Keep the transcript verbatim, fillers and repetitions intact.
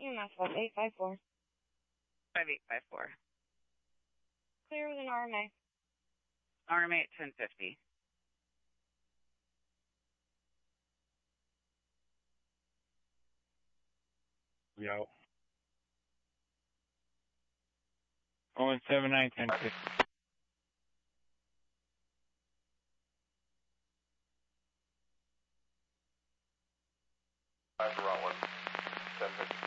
E M S five eight five four. five eight five four. Clear with an R M A. R M A at ten fifty. We out. Oh, seven nine ten fifty. Five to run one. ten fifty.